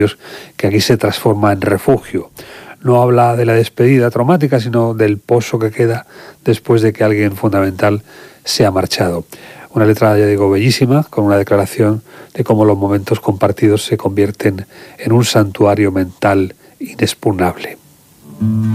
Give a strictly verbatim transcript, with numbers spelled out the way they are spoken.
que aquí se transforma en refugio. No habla de la despedida traumática, sino del pozo que queda después de que alguien fundamental se ha marchado. Una letra, ya digo, bellísima, con una declaración de cómo los momentos compartidos se convierten en un santuario mental inexpugnable.